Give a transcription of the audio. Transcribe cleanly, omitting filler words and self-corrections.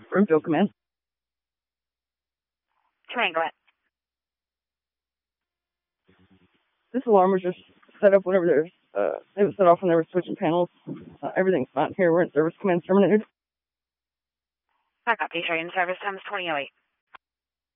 Brimfield Command. Command, go ahead. This alarm was just set up whenever there's, it was set off when they were switching panels. Everything's fine here. We're in service. Command terminated. Back up, Detroit in service, times 2008.